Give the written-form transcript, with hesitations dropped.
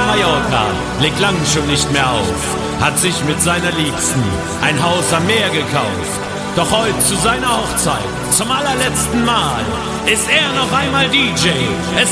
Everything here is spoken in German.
Mallorca, legt lang schon nicht mehr auf, hat sich mit seiner Liebsten ein Haus am Meer gekauft. Doch heute zu seiner Hochzeit, zum allerletzten Mal, ist er noch einmal DJ.